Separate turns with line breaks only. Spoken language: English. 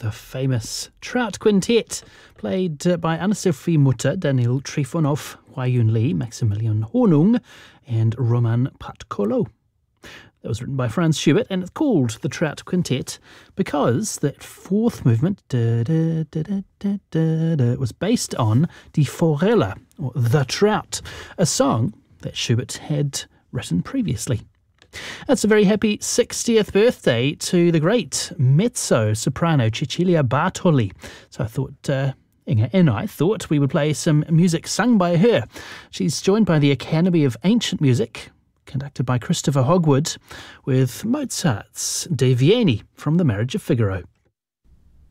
the famous Trout Quintet, played by Anna-Sophie Mutter, Daniel Trifonov, Hua Yun Lee, Maximilian Hornung, and Roman Patkolo. That was written by Franz Schubert, and it's called the Trout Quintet because that fourth movement was based on Die Forelle, or The Trout, a song that Schubert had written previously. That's a very happy 60th birthday to the great mezzo-soprano Cecilia Bartoli. So I thought Inga and I thought we would play some music sung by her. She's joined by the Academy of Ancient Music, conducted by Christopher Hogwood, with Mozart's De Vieni from The Marriage of Figaro.